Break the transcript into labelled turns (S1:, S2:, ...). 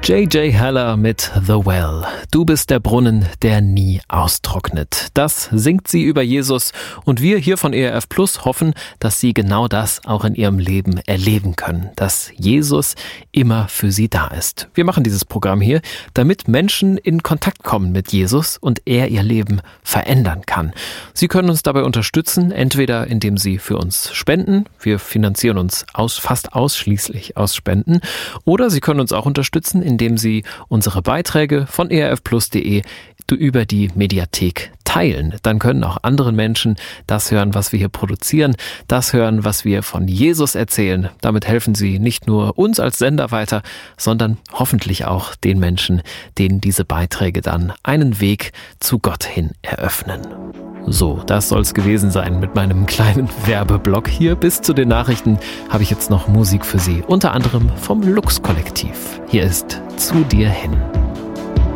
S1: J.J. Haller mit The Well. Du bist der Brunnen, der nie austrocknet. Das singt sie über Jesus und wir hier von ERF Plus hoffen, dass Sie genau das auch in Ihrem Leben erleben können, dass Jesus immer für Sie da ist. Wir machen dieses Programm hier, damit Menschen in Kontakt kommen mit Jesus und er ihr Leben verändern kann. Sie können uns dabei unterstützen, entweder indem Sie für uns spenden, wir finanzieren uns fast ausschließlich aus Spenden, oder Sie können uns auch unterstützen, indem Sie unsere Beiträge von erfplus.de über die Mediathek teilen. Dann können auch andere Menschen das hören, was wir hier produzieren, das hören, was wir von Jesus erzählen. Damit helfen Sie nicht nur uns als Sender weiter, sondern hoffentlich auch den Menschen, denen diese Beiträge dann einen Weg zu Gott hin eröffnen. So, das soll's gewesen sein mit meinem kleinen Werbeblock hier. Bis zu den Nachrichten habe ich jetzt noch Musik für Sie, unter anderem vom Lux-Kollektiv. Hier ist Zu dir hin.